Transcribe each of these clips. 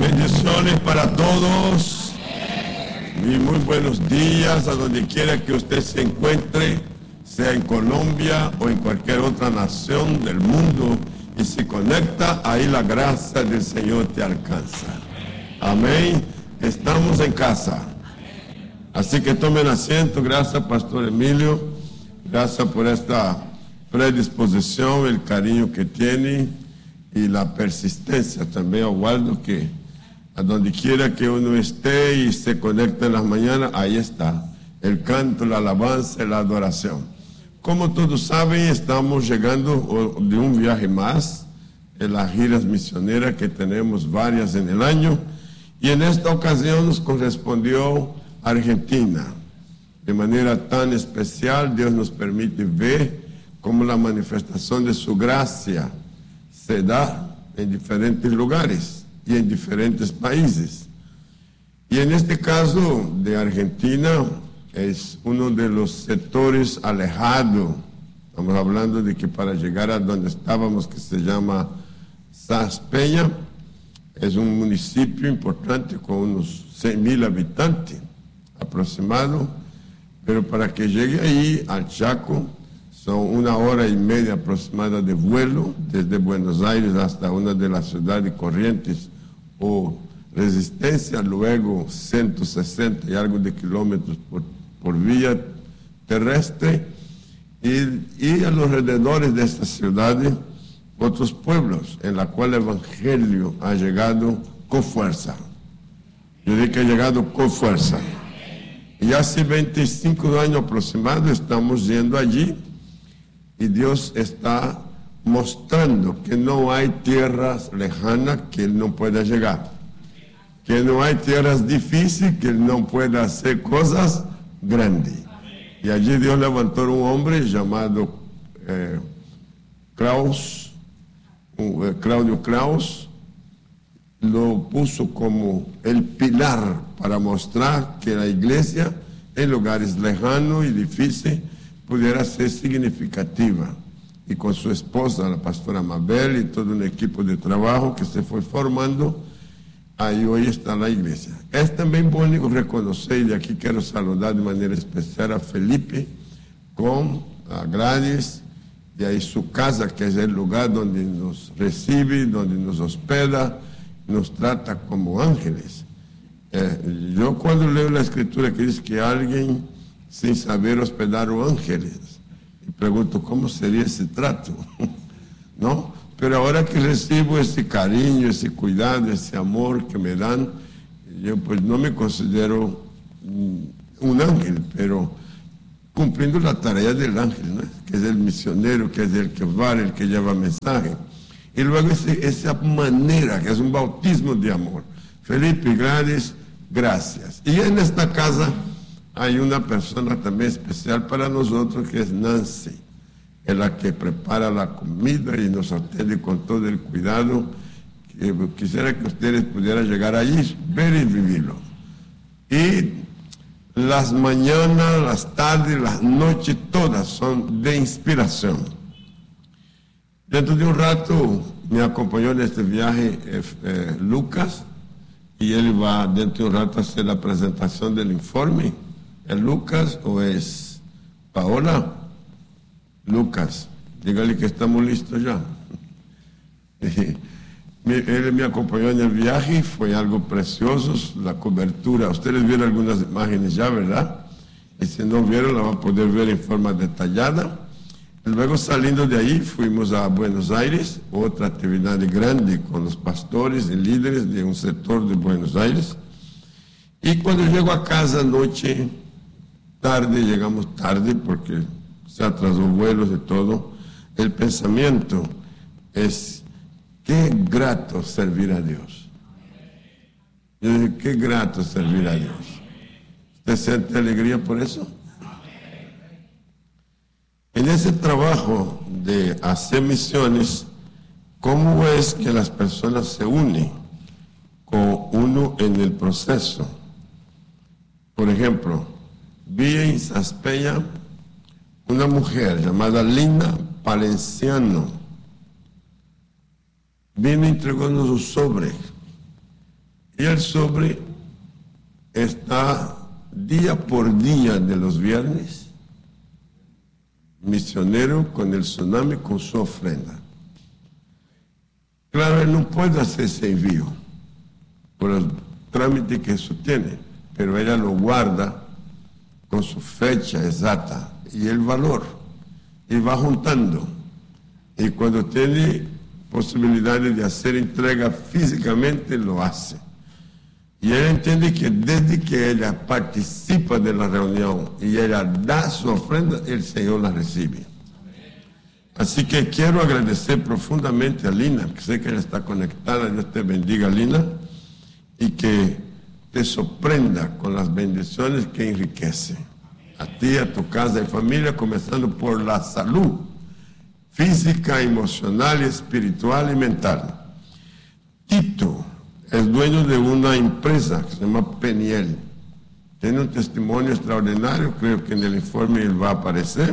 Bendiciones para todos y muy buenos días a donde quiera que usted se encuentre, sea en Colombia o en cualquier otra nación del mundo, y se conecta, ahí la gracia del Señor te alcanza. Amén. Estamos en casa. Así que tomen asiento. Gracias, Pastor Emilio. Gracias por esta predisposición, el cariño que tiene y la persistencia también a Waldo, que a donde quiera que uno esté y se conecte en las mañanas, ahí está el canto, la alabanza y la adoración. Como todos saben, estamos llegando de un viaje más en las giras misioneras, que tenemos varias en el año, y en esta ocasión nos correspondió Argentina. De manera tan especial, Dios nos permite ver cómo la manifestación de su gracia se da en diferentes lugares y en diferentes países. Y en este caso de Argentina, es uno de los sectores alejados. Estamos hablando de que para llegar a donde estábamos, que se llama Saspeña, es un municipio importante con unos 6,000 habitantes aproximados, pero para que llegue ahí al Chaco son 1 hora y media aproximada de vuelo desde Buenos Aires hasta una de las ciudades Corrientes o Resistencia, luego 160 y algo de kilómetros por vía terrestre, y a los alrededores de estas ciudades otros pueblos en los cuales el Evangelio ha llegado con fuerza. Yo digo que ha llegado con fuerza. Y hace 25 años aproximadamente estamos yendo allí, y Dios está mostrando que no hay tierras lejanas que Él no pueda llegar, que no hay tierras difíciles que Él no pueda hacer cosas grandes. Y allí Dios levantó a un hombre llamado Claudio Kraus, lo puso como el pilar para mostrar que la iglesia en lugares lejanos y difíciles pudiera ser significativa. Y con su esposa, la pastora Mabel, y todo un equipo de trabajo que se fue formando, ahí hoy está la iglesia. Es también bueno reconocer, y de aquí quiero saludar de manera especial a Felipe, con a Gladys, y ahí su casa, que es el lugar donde nos recibe, donde nos hospeda, nos trata como ángeles. Yo cuando leo la escritura que dice que alguien sin saber hospedaron ángeles, y pregunto cómo sería ese trato, ¿no? Pero ahora que recibo ese cariño, ese cuidado, ese amor que me dan, yo pues no me considero un ángel, pero cumpliendo la tarea del ángel, ¿no? Que es el misionero, que es el que va, el que lleva mensaje. Y luego esa manera, que es un bautismo de amor. Felipe, Gladys, gracias. Y en esta casa hay una persona también especial para nosotros, que es Nancy, es la que prepara la comida y nos atiende con todo el cuidado. Quisiera que ustedes pudieran llegar allí, ver y vivirlo. Y las mañanas, las tardes, las noches, todas son de inspiración. Dentro de un rato me acompañó en este viaje Lucas, y él va dentro de un rato a hacer la presentación del informe. ¿Es Lucas o es Paola? Lucas, dígale que estamos listos ya. Él me acompañó en el viaje, fue algo precioso, la cobertura. Ustedes vieron algunas imágenes ya, ¿verdad? Y si no vieron, la van a poder ver en forma detallada. Luego, saliendo de ahí, fuimos a Buenos Aires, otra actividad grande con los pastores y líderes de un sector de Buenos Aires. Y cuando llego a casa anoche, tarde, llegamos tarde porque se atrasó vuelos y todo, el pensamiento es: qué grato servir a Dios. Yo dije, qué grato servir a Dios. ¿Usted siente alegría por eso? En ese trabajo de hacer misiones, ¿cómo es que las personas se unen con uno en el proceso? Por ejemplo, vi en Saspeña una mujer llamada Linda Palenciano. Vino y entregó-nos un sobre Y el sobre está día por día de los viernes, misionero con el tsunami con su ofrenda. Claro, él no puede hacer ese envío por el trámite que eso tiene, pero ella lo guarda con su fecha exacta y el valor, y va juntando. Y cuando tiene posibilidades de hacer entrega físicamente, lo hace. Y ella entiende que desde que ella participa de la reunión y ella da su ofrenda, el Señor la recibe. Así que quiero agradecer profundamente a Lina, que sé que ella está conectada. Dios te bendiga, Lina, y que te sorprenda con las bendiciones que enriquecen a ti, a tu casa y familia, comenzando por la salud física, emocional, espiritual y mental. Tito es dueño de una empresa que se llama Peniel. Tiene un testimonio extraordinario, creo que en el informe él va a aparecer.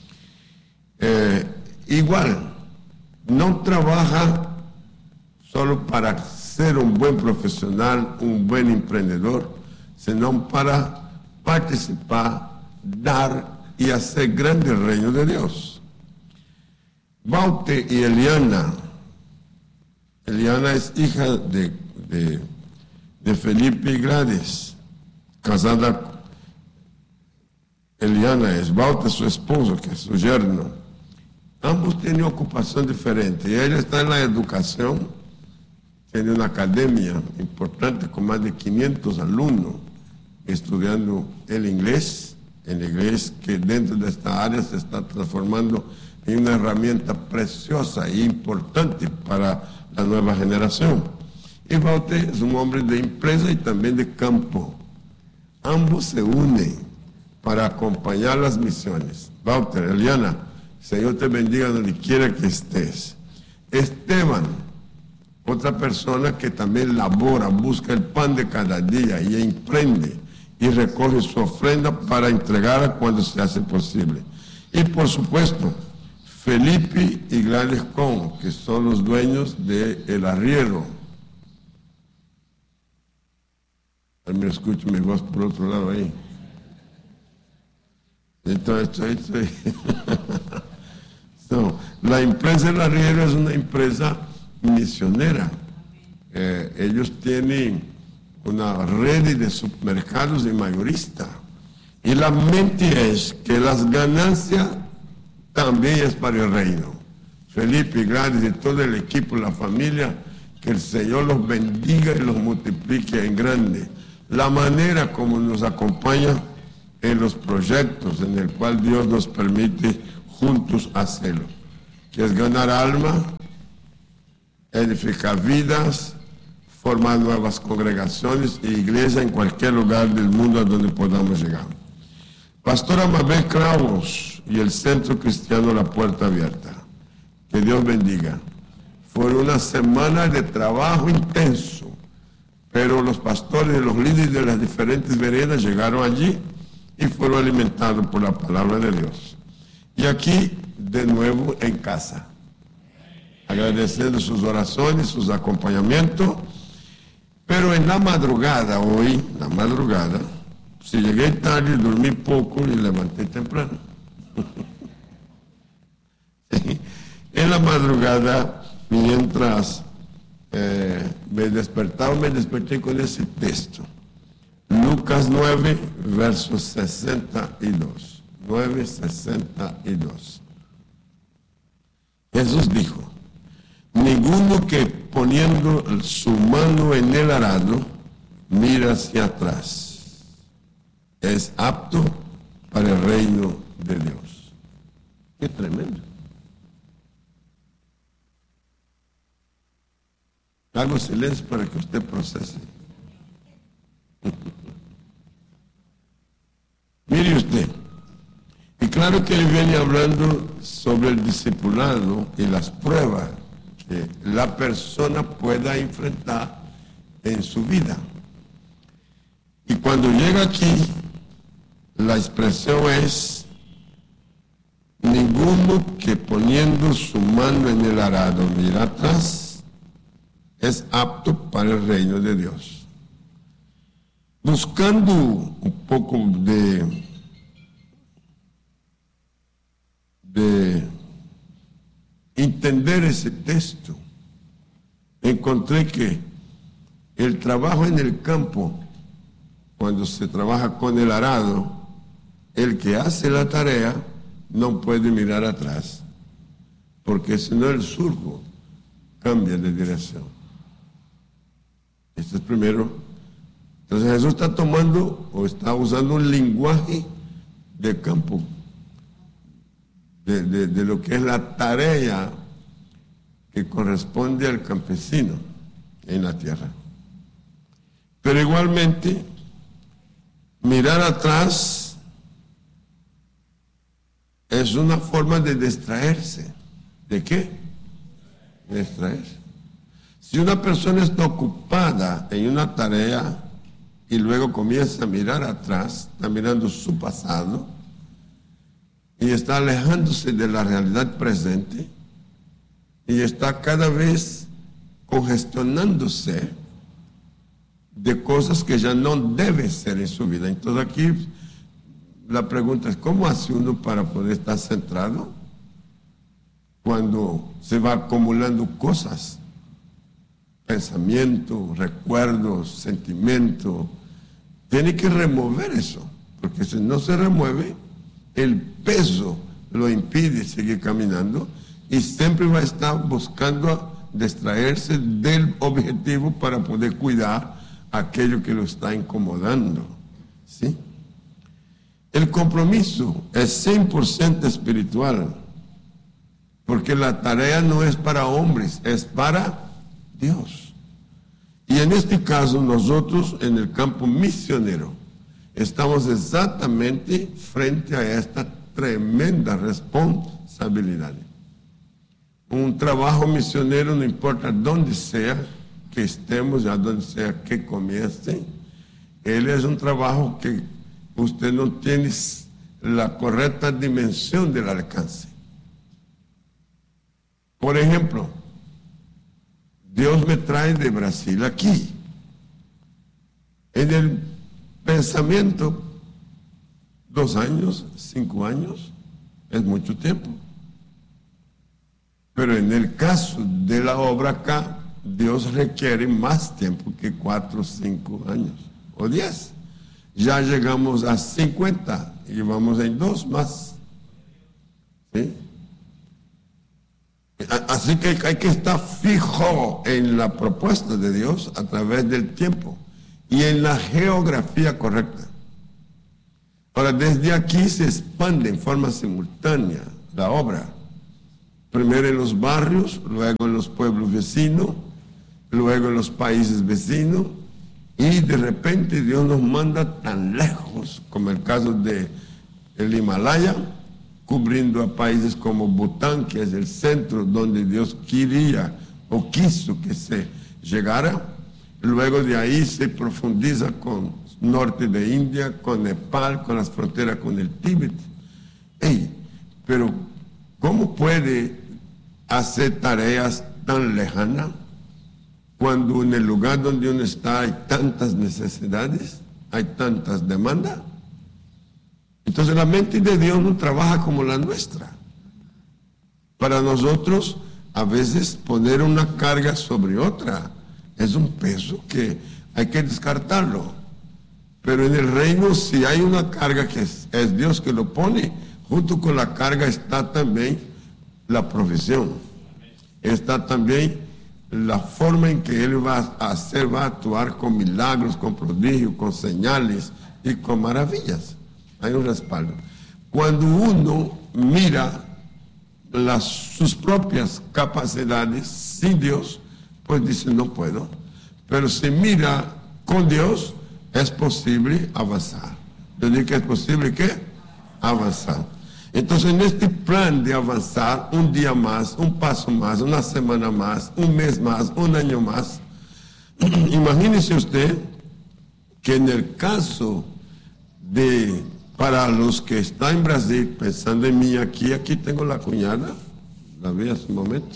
Igual, no trabaja solo para ser un buen profesional, un buen emprendedor, sino para participar, dar y hacer grande el reino de Dios. Baute y Eliana. Eliana es hija de Felipe y Gladys, casada. Eliana es Baute, su esposo, que es su yerno. Ambos tienen ocupación diferente. Y ella está en la educación, tiene una academia importante con más de 500 alumnos estudiando el inglés que dentro de esta área se está transformando en una herramienta preciosa e importante para la nueva generación. Y Walter es un hombre de empresa y también de campo. Ambos se unen para acompañar las misiones. Walter, Eliana, Señor te bendiga donde quiera que estés. Esteban, otra persona que también labora, busca el pan de cada día y emprende y recoge su ofrenda para entregarla cuando se hace posible. Y por supuesto, Felipe y Gladys Con, que son los dueños del arriero. Me escucho mi voz por otro lado ahí. Entonces, la empresa El Arriero es una empresa misionera. Ellos tienen una red de supermercados y mayoristas. Y la mente es que las ganancias también es para el reino. Felipe y Gladys y todo el equipo, la familia, que el Señor los bendiga y los multiplique en grande. La manera como nos acompaña en los proyectos en el cual Dios nos permite juntos hacerlo, que es ganar alma, edificar vidas, formar nuevas congregaciones e iglesias en cualquier lugar del mundo a donde podamos llegar. Pastora Mabel Cravos y el Centro Cristiano La Puerta Abierta, que Dios bendiga. Fue una semana de trabajo intenso, pero los pastores y los líderes de las diferentes veredas llegaron allí y fueron alimentados por la palabra de Dios. Y aquí, de nuevo, en casa, agradeciendo sus oraciones, sus acompañamientos. Pero en la madrugada, hoy, si llegué tarde, dormí poco y levanté temprano. En la madrugada, mientras me desperté con ese texto. Lucas 9, verso 62. 9:62. Jesús dijo: ninguno que poniendo su mano en el arado mira hacia atrás es apto para el reino de Dios. Qué tremendo. Hago silencio para que usted procese. Mire usted, y claro que él viene hablando sobre el discipulado y las pruebas que la persona pueda enfrentar en su vida. Y cuando llega aquí, la expresión es: ninguno que poniendo su mano en el arado mira atrás es apto para el reino de Dios. Buscando un poco de entender ese texto, encontré que el trabajo en el campo, cuando se trabaja con el arado, el que hace la tarea no puede mirar atrás, porque si no el surco cambia de dirección. Esto es primero. Entonces Jesús está tomando o está usando un lenguaje de campo, de lo que es la tarea que corresponde al campesino en la tierra. Pero igualmente, mirar atrás es una forma de distraerse. ¿De qué? Distraerse. Si una persona está ocupada en una tarea y luego comienza a mirar atrás, está mirando su pasado y está alejándose de la realidad presente y está cada vez congestionándose de cosas que ya no debe ser en su vida. Entonces aquí la pregunta es, ¿cómo hace uno para poder estar centrado cuando se va acumulando cosas? Pensamientos, recuerdos, sentimientos. Tiene que remover eso, porque si no se remueve, el peso lo impide seguir caminando y siempre va a estar buscando distraerse del objetivo para poder cuidar aquello que lo está incomodando. ¿Sí? El compromiso es 100% espiritual, porque la tarea no es para hombres, es para Dios. Y en este caso nosotros en el campo misionero estamos exactamente frente a esta tremenda responsabilidad. Un trabajo misionero, no importa dónde sea que estemos, a donde sea que comience, él es un trabajo que usted no tiene la correcta dimensión del alcance. Por ejemplo, Dios me trae de Brasil aquí. En el pensamiento, 2 años, 5 años, es mucho tiempo. Pero en el caso de la obra acá, Dios requiere más tiempo que 4, 5 años o 10. Ya llegamos a 50 y vamos en 2 más. ¿Sí? Así que hay que estar fijo en la propuesta de Dios a través del tiempo y en la geografía correcta. Ahora, desde aquí se expande en forma simultánea la obra. Primero en los barrios, luego en los pueblos vecinos, luego en los países vecinos, y de repente Dios nos manda tan lejos, como el caso del Himalaya, cubriendo a países como Bután, que es el centro donde Dios quería o quiso que se llegara. Luego de ahí se profundiza con norte de India, con Nepal, con las fronteras con el Tíbet. Pero ¿cómo puede hacer tareas tan lejanas cuando en el lugar donde uno está hay tantas necesidades, hay tantas demandas? Entonces la mente de Dios no trabaja como la nuestra. Para nosotros, a veces poner una carga sobre otra es un peso que hay que descartarlo. Pero en el reino, si hay una carga que es Dios que lo pone, junto con la carga está también la provisión. Está también la forma en que Él va a hacer, va a actuar con milagros, con prodigios, con señales y con maravillas. Hay un respaldo. Cuando uno mira sus propias capacidades sin Dios, pues dice, no puedo. Pero si mira con Dios, es posible avanzar. Yo digo que es posible, ¿qué? Avanzar. Entonces, en este plan de avanzar, un día más, un paso más, una semana más, un mes más, un año más, imagínese usted que en el caso para los que están en Brasil, pensando en mí aquí tengo la cuñada, la vi hace un momento,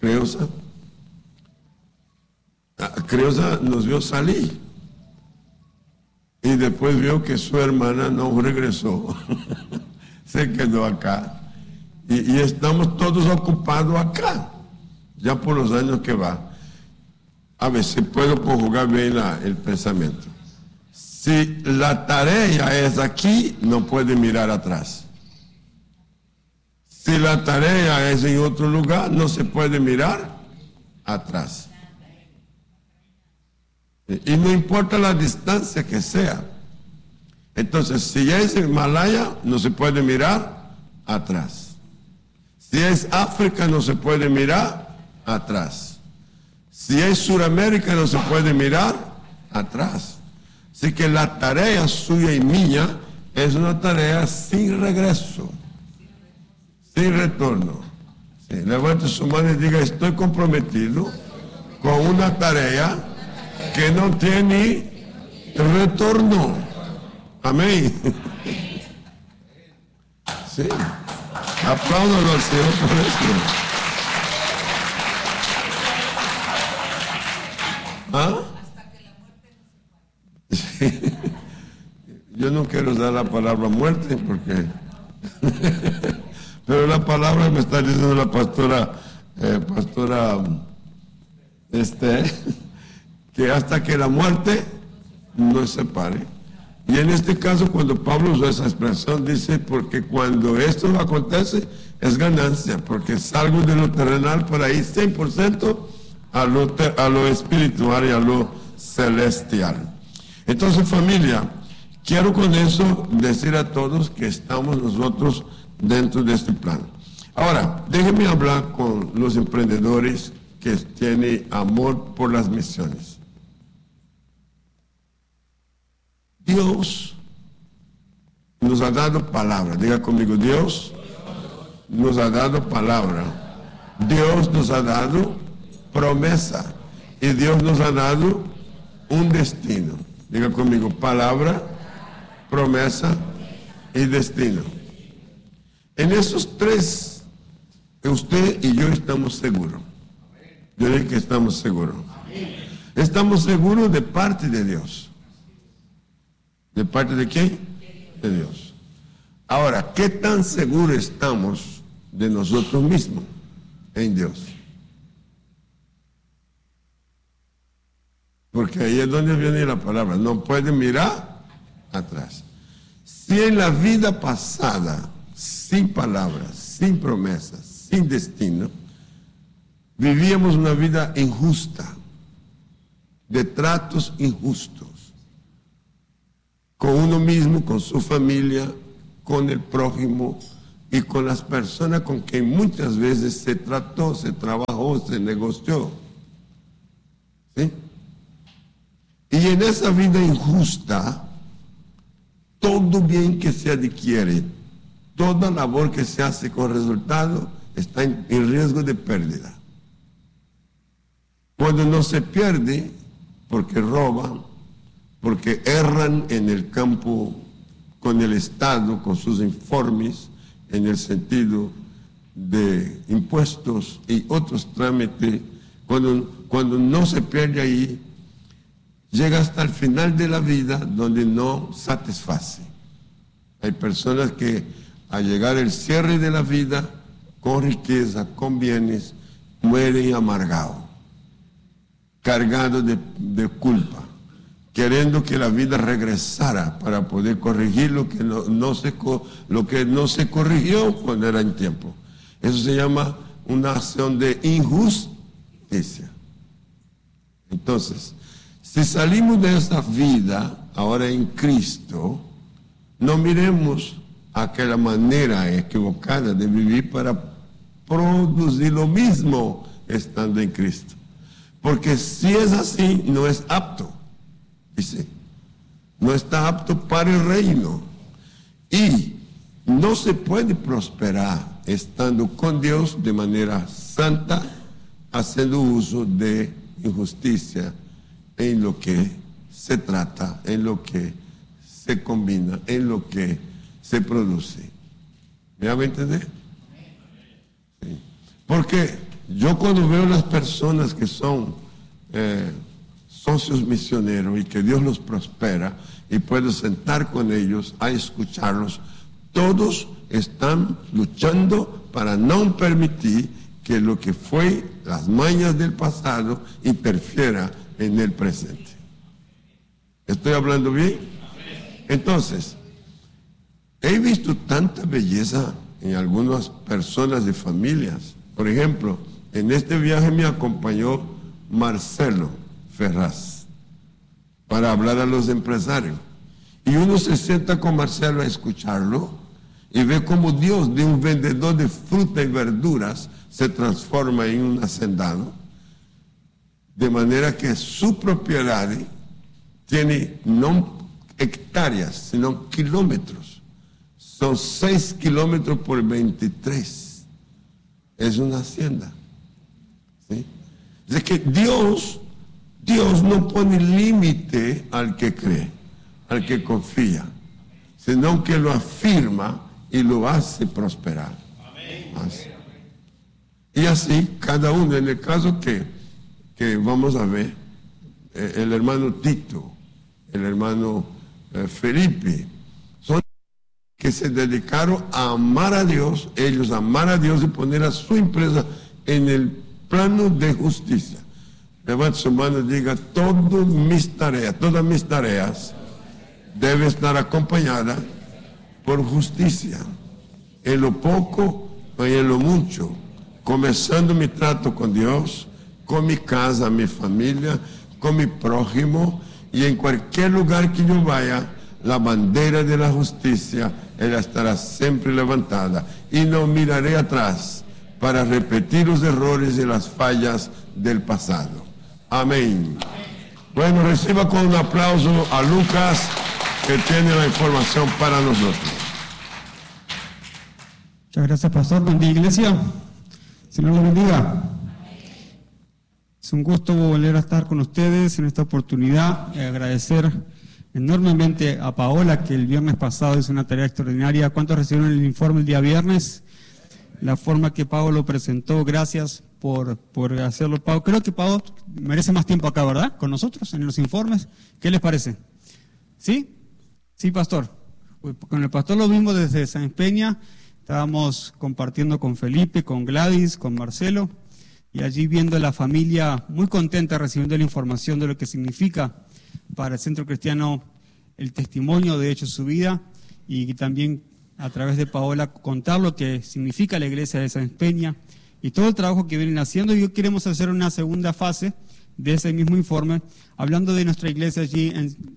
Creusa nos vio salir. y después vio que su hermana no regresó. Se quedó acá. Y estamos todos ocupados acá, ya por los años que va. A ver si puedo conjugar bien el pensamiento. Si la tarea es aquí, no puede mirar atrás. Si la tarea es en otro lugar, no se puede mirar atrás. Y no importa la distancia que sea. Entonces, si es en Himalaya, no se puede mirar atrás. Si es África, no se puede mirar atrás. Si es Sudamérica, no se puede mirar atrás. Así que la tarea suya y mía es una tarea sin regreso, sin retorno. Sí, levante su mano y diga, estoy comprometido con una tarea que no tiene retorno. Amén. Sí. Apláudalo al Señor por eso. ¿Ah? Sí. Yo no quiero usar la palabra muerte porque pero la palabra me está diciendo la pastora que hasta que la muerte nos separe. Y en este caso, cuando Pablo usó esa expresión, dice, porque cuando esto acontece, es ganancia, porque salgo de lo terrenal para ir 100% a lo espiritual y a lo celestial. Entonces, familia, quiero con eso decir a todos que estamos nosotros dentro de este plan. Ahora, déjenme hablar con los emprendedores que tienen amor por las misiones. Dios nos ha dado palabra. Diga conmigo, Dios nos ha dado palabra. Dios nos ha dado promesa. Y Dios nos ha dado un destino. Diga conmigo, palabra, promesa y destino. En esos tres, usted y yo estamos seguros. Yo digo que estamos seguros. Estamos seguros de parte de Dios. ¿De parte de quién? De Dios. Ahora, ¿qué tan seguros estamos de nosotros mismos en Dios? Porque ahí es donde viene la palabra. No puede mirar atrás. Si en la vida pasada, sin palabras, sin promesas, sin destino, vivíamos una vida injusta, de tratos injustos, con uno mismo, con su familia, con el prójimo y con las personas con quien muchas veces se trató, se trabajó, se negoció. ¿Sí? Y en esa vida injusta, todo bien que se adquiere, toda labor que se hace con resultado, está en riesgo de pérdida. Cuando no se pierde, porque roban, porque erran en el campo con el Estado, con sus informes, en el sentido de impuestos y otros trámites, cuando no se pierde ahí, llega hasta el final de la vida donde no satisface. Hay personas que al llegar el cierre de la vida, con riqueza, con bienes, mueren amargados, cargados de culpa, queriendo que la vida regresara para poder corregir lo que no se corrigió cuando era en tiempo. Eso se llama una acción de injusticia. Entonces, si salimos de esa vida ahora en Cristo, no miremos aquella manera equivocada de vivir para producir lo mismo estando en Cristo. Porque si es así, no es apto. Dice, no está apto para el reino. Y no se puede prosperar estando con Dios de manera santa, haciendo uso de injusticia en lo que se trata, en lo que se combina, en lo que se produce. ¿Me hago entender? Sí. Porque yo cuando veo las personas que son socios misioneros y que Dios los prospera y puedes sentar con ellos a escucharlos. Todos están luchando para no permitir que lo que fue las mañas del pasado interfiera en el presente. ¿Estoy hablando bien? Entonces, he visto tanta belleza en algunas personas de familias. Por ejemplo, en este viaje me acompañó Marcelo Ferraz para hablar a los empresarios. Y uno se sienta con Marcelo a escucharlo y ve cómo Dios de un vendedor de fruta y verduras se transforma en un hacendado, de manera que su propiedad tiene no hectáreas, sino kilómetros. Son 6 kilómetros por 23. Es una hacienda. ¿Sí? Es que Dios no pone límite al que cree, al que confía, sino que lo afirma y lo hace prosperar. Así. Y así, cada uno, en el caso que vamos a ver, el hermano Tito, el hermano Felipe, son que se dedicaron a amar a Dios, ellos amar a Dios y poner a su empresa en el plano de justicia. Levante su mano y diga, todas mis tareas deben estar acompañadas por justicia, en lo poco y en lo mucho, comenzando mi trato con Dios, con mi casa, mi familia, con mi prójimo, y en cualquier lugar que yo vaya, la bandera de la justicia, ella estará siempre levantada, y no miraré atrás para repetir los errores y las fallas del pasado. Amén. Bueno, reciba con un aplauso a Lucas, que tiene la información para nosotros. Muchas gracias, pastor. Buen día, iglesia. Señor los bendiga. Es un gusto volver a estar con ustedes en esta oportunidad. Agradecer enormemente a Paola, que el viernes pasado hizo una tarea extraordinaria. ¿Cuántos recibieron el informe el día viernes? La forma que Pau lo presentó, gracias por hacerlo, Pau. Creo que Pau merece más tiempo acá, ¿verdad? Con nosotros en los informes. ¿Qué les parece? ¿Sí? Sí, pastor. Con el pastor lo vimos desde San Peña. Estábamos compartiendo con Felipe, con Gladys, con Marcelo, y allí viendo a la familia muy contenta recibiendo la información de lo que significa para el Centro Cristiano el testimonio de hecho su vida, y también a través de Paola contar lo que significa la iglesia de San Peña y todo el trabajo que vienen haciendo. Y hoy queremos hacer una segunda fase de ese mismo informe, hablando de nuestra iglesia allí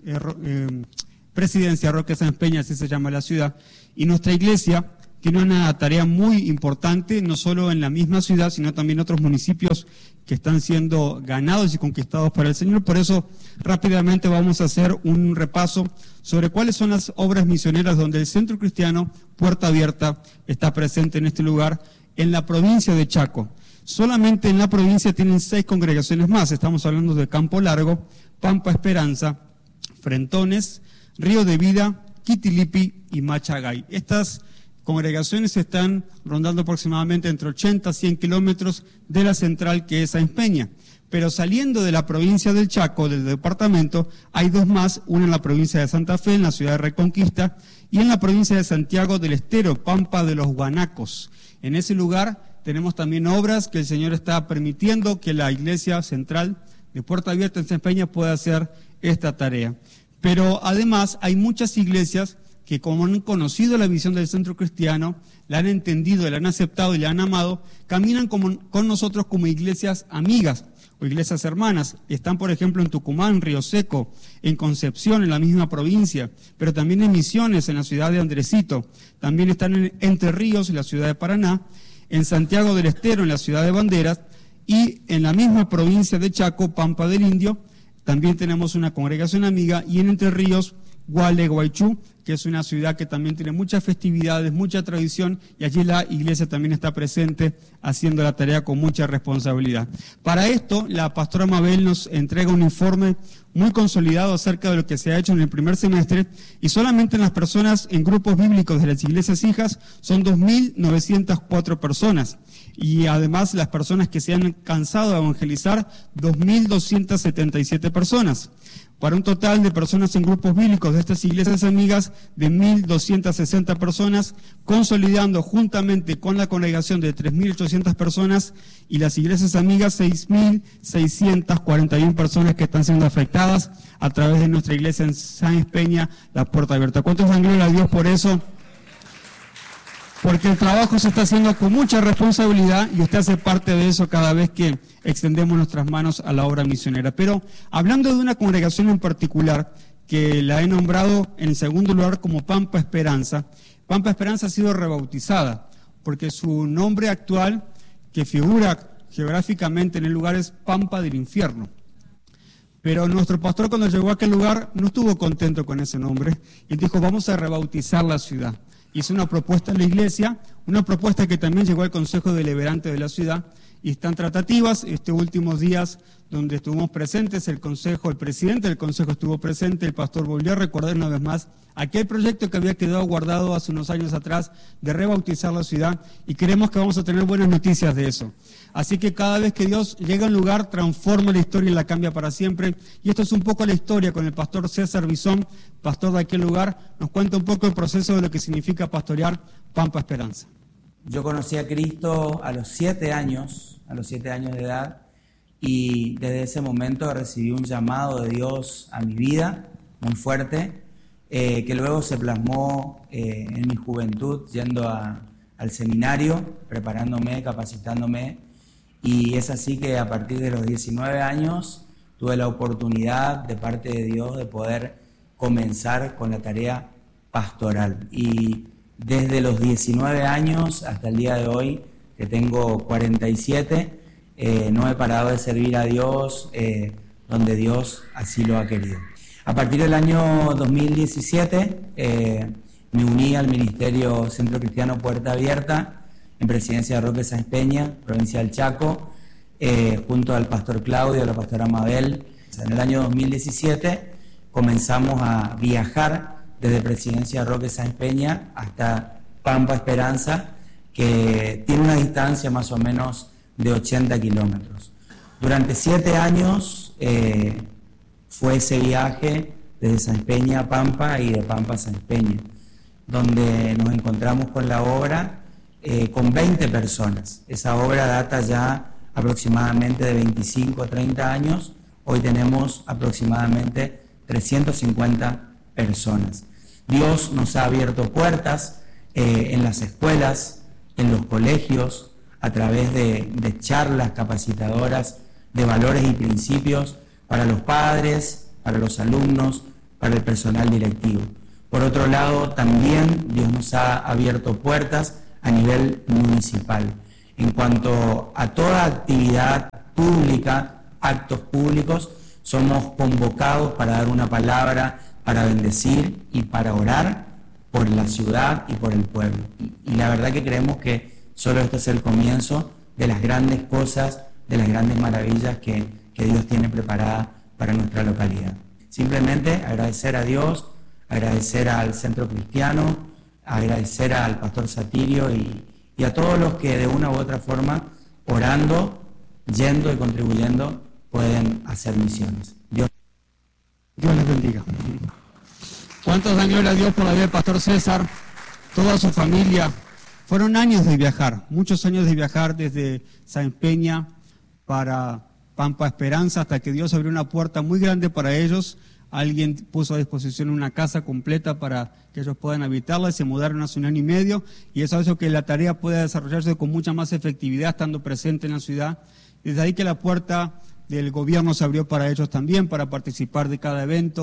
en Presidencia Roque San Peña, así se llama la ciudad, y nuestra iglesia tiene una tarea muy importante, no solo en la misma ciudad, sino también en otros municipios que están siendo ganados y conquistados por el Señor. Por eso, rápidamente vamos a hacer un repaso sobre cuáles son las obras misioneras donde el Centro Cristiano Puerta Abierta está presente en este lugar, en la provincia de Chaco. Solamente en la provincia tienen 6 congregaciones más. Estamos hablando de Campo Largo, Pampa Esperanza, Frentones, Río de Vida, Quitilipi y Machagay. Estas congregaciones están rondando aproximadamente entre 80 a 100 kilómetros de la central, que es San Peña. Pero saliendo de la provincia del Chaco, del departamento, hay 2 más, una en la provincia de Santa Fe, en la ciudad de Reconquista, y en la provincia de Santiago del Estero, Pampa de los Guanacos. En ese lugar tenemos también obras que el Señor está permitiendo que la iglesia central de Puerta Abierta en San Peña pueda hacer esta tarea. Pero además hay muchas iglesias que, como han conocido la visión del Centro Cristiano, la han entendido, la han aceptado y la han amado, caminan con nosotros como iglesias amigas o iglesias hermanas. Están, por ejemplo, en Tucumán, Río Seco, en Concepción, en la misma provincia, pero también en Misiones, en la ciudad de Andresito. También están en Entre Ríos, en la ciudad de Paraná, en Santiago del Estero, en la ciudad de Banderas, y en la misma provincia de Chaco, Pampa del Indio, también tenemos una congregación amiga, y en Entre Ríos, Gualeguaychú, que es una ciudad que también tiene muchas festividades, mucha tradición, y allí la iglesia también está presente haciendo la tarea con mucha responsabilidad. Para esto, la pastora Mabel nos entrega un informe muy consolidado acerca de lo que se ha hecho en el primer semestre, y solamente en las personas en grupos bíblicos de las iglesias hijas son 2.904 personas, y además las personas que se han cansado de evangelizar, 2.277 personas, para un total de personas en grupos bíblicos de estas iglesias amigas de 1.260 personas, consolidando juntamente con la congregación de 3.800 personas y las iglesias amigas 6.641 personas que están siendo afectadas a través de nuestra iglesia en Sáenz Peña, La Puerta Abierta. ¿Cuántos dan gloria a Dios por eso? Porque el trabajo se está haciendo con mucha responsabilidad y usted hace parte de eso cada vez que extendemos nuestras manos a la obra misionera. Pero hablando de una congregación en particular, que la he nombrado en segundo lugar como Pampa Esperanza, Pampa Esperanza ha sido rebautizada, porque su nombre actual, que figura geográficamente en el lugar, es Pampa del Infierno. Pero nuestro pastor, cuando llegó a aquel lugar, no estuvo contento con ese nombre y dijo: vamos a rebautizar la ciudad. Hizo una propuesta en la iglesia, una propuesta que también llegó al Consejo Deliberante de la ciudad, y están tratativas. Estos últimos días donde estuvimos presentes, el presidente del consejo estuvo presente, el pastor volvió a recordar una vez más aquel proyecto que había quedado guardado hace unos años atrás de rebautizar la ciudad, y creemos que vamos a tener buenas noticias de eso. Así que cada vez que Dios llega a un lugar, transforma la historia y la cambia para siempre. Y esto es un poco la historia con el pastor César Bisón, pastor de aquel lugar. Nos cuenta un poco el proceso de lo que significa pastorear Pampa Esperanza. Yo conocí a Cristo a los 7 años de edad, y desde ese momento recibí un llamado de Dios a mi vida muy fuerte, que luego se plasmó en mi juventud yendo al seminario, preparándome, capacitándome, y es así que a partir de los 19 años tuve la oportunidad de parte de Dios de poder comenzar con la tarea pastoral. Y desde los 19 años hasta el día de hoy, que tengo 47, no he parado de servir a Dios donde Dios así lo ha querido. A partir del año 2017 me uní al Ministerio Centro Cristiano Puerta Abierta en presidencia de Roque Sáenz Peña, provincia del Chaco, junto al pastor Claudio, a la pastora Mabel. En el año 2017 comenzamos a viajar desde presidencia de Roque Sáenz Peña hasta Pampa Esperanza, que tiene una distancia más o menos de 80 kilómetros. Durante 7 años fue ese viaje desde Sáenz Peña a Pampa y de Pampa a Sáenz Peña, donde nos encontramos con la obra con 20 personas. Esa obra data ya aproximadamente de 25 a 30 años. Hoy tenemos aproximadamente 350 personas. Dios nos ha abierto puertas en las escuelas, en los colegios, a través de charlas capacitadoras de valores y principios para los padres, para los alumnos, para el personal directivo. Por otro lado, también Dios nos ha abierto puertas a nivel municipal. En cuanto a toda actividad pública, actos públicos, somos convocados para dar una palabra, para bendecir y para orar por la ciudad y por el pueblo. Y la verdad que creemos que solo esto es el comienzo de las grandes cosas, de las grandes maravillas que Dios tiene preparadas para nuestra localidad. Simplemente agradecer a Dios, agradecer al Centro Cristiano, agradecer al pastor Satirio y a todos los que de una u otra forma, orando, yendo y contribuyendo, pueden hacer misiones. Dios les bendiga. ¿Cuántos dan gloria a Dios por la vida del pastor César? Toda su familia. Fueron años de viajar, muchos años de viajar desde Sáenz Peña para Pampa Esperanza, hasta que Dios abrió una puerta muy grande para ellos. Alguien puso a disposición una casa completa para que ellos puedan habitarla, y se mudaron hace 1 año y medio, y eso hace que la tarea pueda desarrollarse con mucha más efectividad estando presente en la ciudad. Desde ahí que la puerta del gobierno se abrió para ellos también, para participar de cada evento,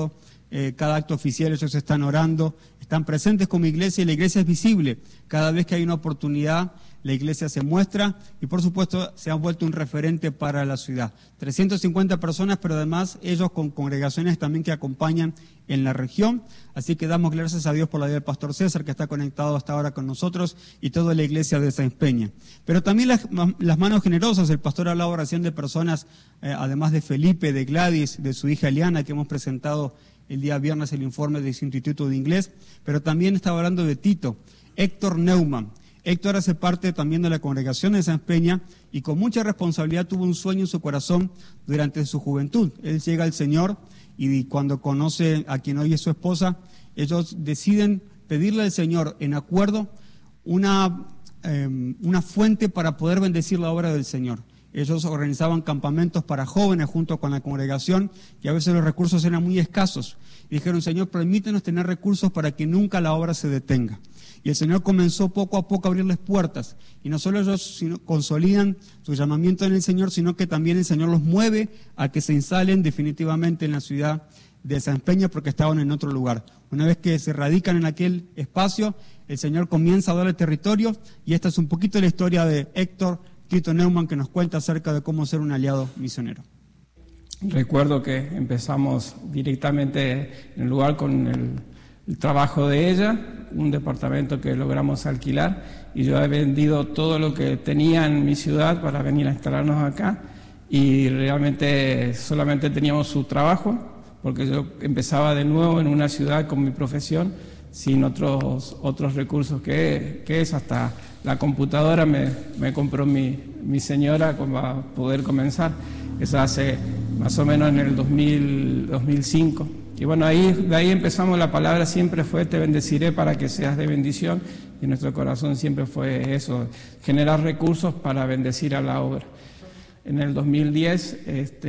cada acto oficial ellos están orando, están presentes como iglesia y la iglesia es visible. Cada vez que hay una oportunidad, la iglesia se muestra y por supuesto se han vuelto un referente para la ciudad. 350 personas, pero además ellos con congregaciones también que acompañan en la región. Así que damos gracias a Dios por la vida del pastor César, que está conectado hasta ahora con nosotros, y toda la iglesia de Sáenz Peña. Pero también las manos generosas. El pastor hablaba recién de personas, además de Felipe, de Gladys, de su hija Eliana, que hemos presentado el día viernes el informe de su instituto de inglés, pero también estaba hablando de Tito, Héctor Neumann. Héctor hace parte también de la congregación de Sáenz Peña y con mucha responsabilidad tuvo un sueño en su corazón durante su juventud. Él llega al Señor y cuando conoce a quien hoy es su esposa, ellos deciden pedirle al Señor en acuerdo una fuente para poder bendecir la obra del Señor. Ellos organizaban campamentos para jóvenes junto con la congregación y a veces los recursos eran muy escasos. Y dijeron, Señor, permítenos tener recursos para que nunca la obra se detenga. Y el Señor comenzó poco a poco a abrirles puertas. Y no solo ellos consolidan su llamamiento en el Señor, sino que también el Señor los mueve a que se instalen definitivamente en la ciudad de Sáenz Peña porque estaban en otro lugar. Una vez que se radican en aquel espacio, el Señor comienza a darle territorio y esta es un poquito la historia de Héctor Tito Neumann, que nos cuenta acerca de cómo ser un aliado misionero. Recuerdo que empezamos directamente en el lugar con el trabajo de ella, un departamento que logramos alquilar, y yo he vendido todo lo que tenía en mi ciudad para venir a instalarnos acá, y realmente solamente teníamos su trabajo, porque yo empezaba de nuevo en una ciudad con mi profesión, sin otros recursos que es hasta la computadora me compró mi señora para poder comenzar. Eso hace más o menos en el 2005. Y bueno, de ahí empezamos. La palabra siempre fue te bendeciré para que seas de bendición, y nuestro corazón siempre fue eso, generar recursos para bendecir a la obra. En el 2010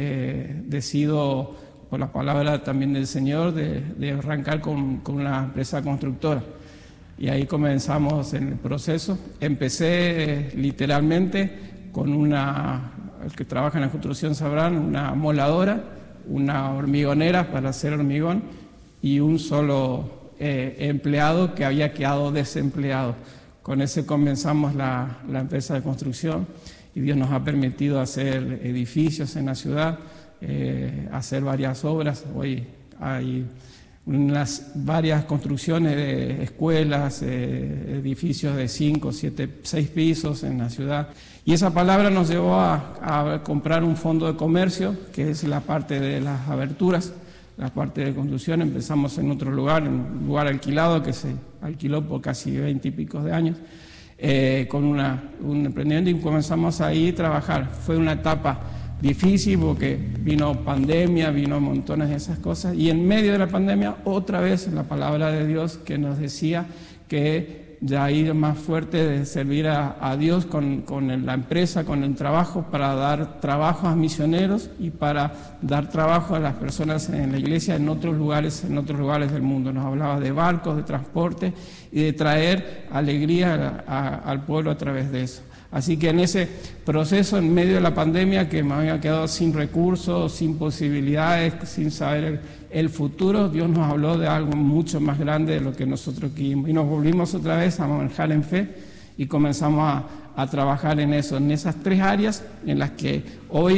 decido, por la palabra también del Señor, de arrancar con una empresa constructora. Y ahí comenzamos en el proceso. Empecé literalmente con el que trabaja en la construcción sabrán, una moladora, una hormigonera para hacer hormigón y un solo empleado que había quedado desempleado. Con ese comenzamos la empresa de construcción y Dios nos ha permitido hacer edificios en la ciudad, hacer varias obras. Hoy hay varias construcciones de escuelas, edificios de 5, 7, 6 pisos en la ciudad. Y esa palabra nos llevó a comprar un fondo de comercio, que es la parte de las aberturas, la parte de construcción. Empezamos en otro lugar, en un lugar alquilado que se alquiló por casi 20 y pico de años, con un emprendimiento, y comenzamos ahí a trabajar. Fue una etapa difícil porque vino pandemia, vino montones de esas cosas, y en medio de la pandemia otra vez la palabra de Dios que nos decía que ya ir más fuerte de servir a Dios con la empresa, con el trabajo, para dar trabajo a misioneros y para dar trabajo a las personas en la iglesia en otros lugares del mundo. Nos hablaba de barcos, de transporte y de traer alegría al pueblo a través de eso. Así que en ese proceso, en medio de la pandemia, que me había quedado sin recursos, sin posibilidades, sin saber el futuro, Dios nos habló de algo mucho más grande de lo que nosotros quisimos. Y nos volvimos otra vez a manejar en fe y comenzamos a trabajar en eso, en esas 3 áreas en las que hoy